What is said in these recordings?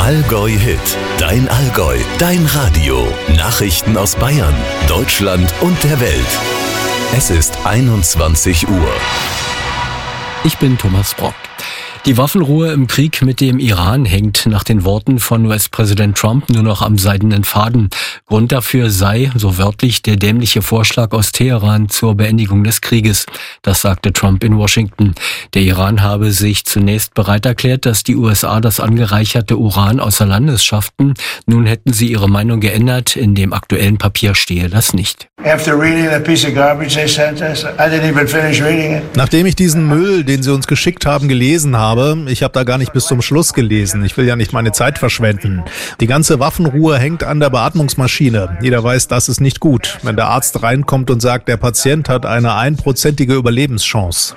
Allgäu-Hit. Dein Allgäu, dein Radio. Nachrichten aus Bayern, Deutschland und der Welt. Es ist 21 Uhr. Ich bin Thomas Brock. Die Waffenruhe im Krieg mit dem Iran hängt nach den Worten von US-Präsident Trump nur noch am seidenen Faden. Grund dafür sei, so wörtlich, der dämliche Vorschlag aus Teheran zur Beendigung des Krieges. Das sagte Trump in Washington. Der Iran habe sich zunächst bereit erklärt, dass die USA das angereicherte Uran außer Landes schafften. Nun hätten sie ihre Meinung geändert. In dem aktuellen Papier stehe das nicht. Nachdem ich diesen Müll, den sie uns geschickt haben, gelesen habe, ich habe da gar nicht bis zum Schluss gelesen. Ich will ja nicht meine Zeit verschwenden. Die ganze Waffenruhe hängt an der Beatmungsmaschine. Jeder weiß, das ist nicht gut. Wenn der Arzt reinkommt und sagt, der Patient hat eine 1% Überlebenschance.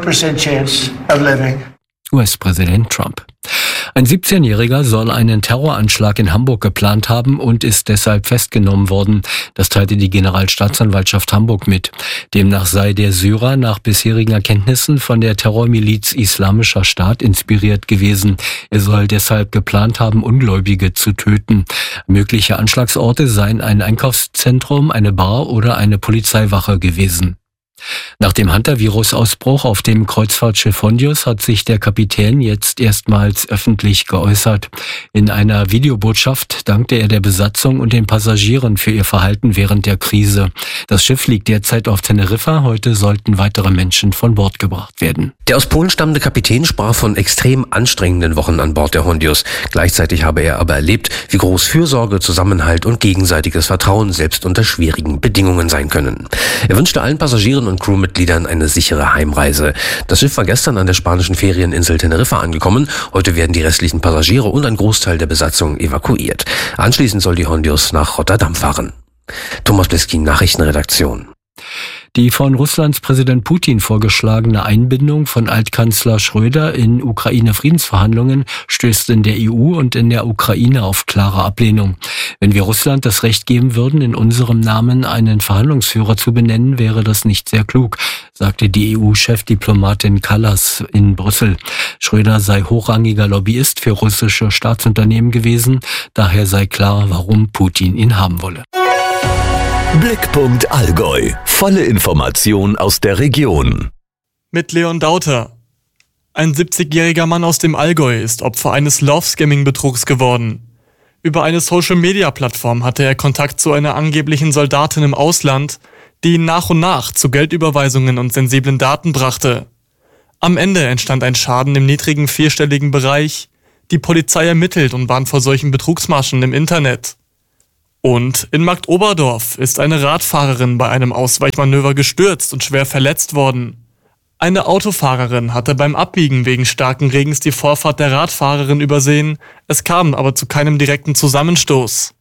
US-Präsident Trump. Ein 17-Jähriger soll einen Terroranschlag in Hamburg geplant haben und ist deshalb festgenommen worden. Das teilte die Generalstaatsanwaltschaft Hamburg mit. Demnach sei der Syrer nach bisherigen Erkenntnissen von der Terrormiliz Islamischer Staat inspiriert gewesen. Er soll deshalb geplant haben, Ungläubige zu töten. Mögliche Anschlagsorte seien ein Einkaufszentrum, eine Bar oder eine Polizeiwache gewesen. Nach dem Hantavirus-Ausbruch auf dem Kreuzfahrtschiff Hondius hat sich der Kapitän jetzt erstmals öffentlich geäußert. In einer Videobotschaft dankte er der Besatzung und den Passagieren für ihr Verhalten während der Krise. Das Schiff liegt derzeit auf Teneriffa. Heute sollten weitere Menschen von Bord gebracht werden. Der aus Polen stammende Kapitän sprach von extrem anstrengenden Wochen an Bord der Hondius. Gleichzeitig habe er aber erlebt, wie groß Fürsorge, Zusammenhalt und gegenseitiges Vertrauen selbst unter schwierigen Bedingungen sein können. Er wünschte allen Passagieren und Crewmitgliedern eine sichere Heimreise. Das Schiff war gestern an der spanischen Ferieninsel Teneriffa angekommen. Heute werden die restlichen Passagiere und ein Großteil der Besatzung evakuiert. Anschließend soll die Hondius nach Rotterdam fahren. Thomas Bliskin, Nachrichtenredaktion. Die von Russlands Präsident Putin vorgeschlagene Einbindung von Altkanzler Schröder in Ukraine-Friedensverhandlungen stößt in der EU und in der Ukraine auf klare Ablehnung. Wenn wir Russland das Recht geben würden, in unserem Namen einen Verhandlungsführer zu benennen, wäre das nicht sehr klug, sagte die EU-Chefdiplomatin Kallas in Brüssel. Schröder sei hochrangiger Lobbyist für russische Staatsunternehmen gewesen, daher sei klar, warum Putin ihn haben wolle. Blickpunkt Allgäu. Volle Information aus der Region. Mit Leon Dauter. Ein 70-jähriger Mann aus dem Allgäu ist Opfer eines Love-Scamming-Betrugs geworden. Über eine Social-Media-Plattform hatte er Kontakt zu einer angeblichen Soldatin im Ausland, die ihn nach und nach zu Geldüberweisungen und sensiblen Daten brachte. Am Ende entstand ein Schaden im niedrigen vierstelligen Bereich. Die Polizei ermittelt und warnt vor solchen Betrugsmaschen im Internet. Und in Marktoberdorf ist eine Radfahrerin bei einem Ausweichmanöver gestürzt und schwer verletzt worden. Eine Autofahrerin hatte beim Abbiegen wegen starken Regens die Vorfahrt der Radfahrerin übersehen. Es kam aber zu keinem direkten Zusammenstoß.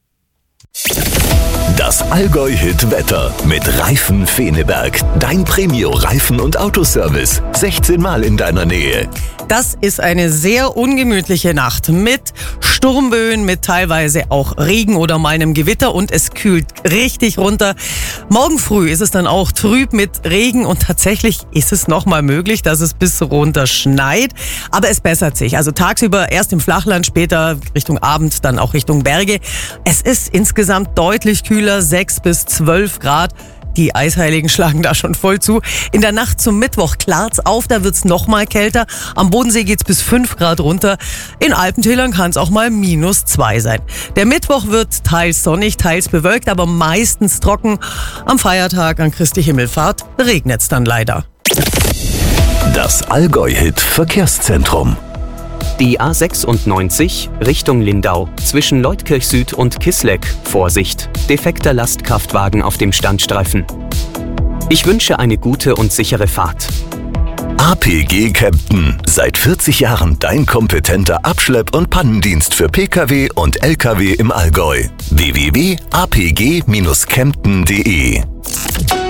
Das Allgäu-Hit-Wetter mit Reifen Feneberg. Dein Premio-Reifen- und Autoservice. 16 Mal in deiner Nähe. Das ist eine sehr ungemütliche Nacht mit Sturmböen, mit teilweise auch Regen oder mal einem Gewitter und es kühlt richtig runter. Morgen früh ist es dann auch trüb mit Regen und tatsächlich ist es nochmal möglich, dass es bis runter schneit. Aber es bessert sich. Also tagsüber erst im Flachland, später Richtung Abend, dann auch Richtung Berge. Es ist insgesamt deutlich kühler, 6 bis 12 Grad. Die Eisheiligen schlagen da schon voll zu. In der Nacht zum Mittwoch klart's auf, da wird's noch mal kälter. Am Bodensee geht's bis 5 Grad runter. In Alpentälern kann's auch mal -2 sein. Der Mittwoch wird teils sonnig, teils bewölkt, aber meistens trocken. Am Feiertag an Christi Himmelfahrt regnet's dann leider. Das Allgäu-Hit Verkehrszentrum. Die A96 Richtung Lindau zwischen Leutkirch Süd und Kisleck. Vorsicht, defekter Lastkraftwagen auf dem Standstreifen. Ich wünsche eine gute und sichere Fahrt. APG Kempten. Seit 40 Jahren dein kompetenter Abschlepp- und Pannendienst für Pkw und Lkw im Allgäu. www.apg-kempten.de